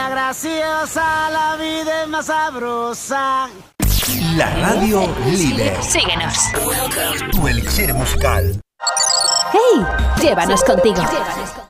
vida graciosa, la vida es más sabrosa. La radio líder. Síguenos. Tu elixir musical. ¡Hey! Llévanos contigo.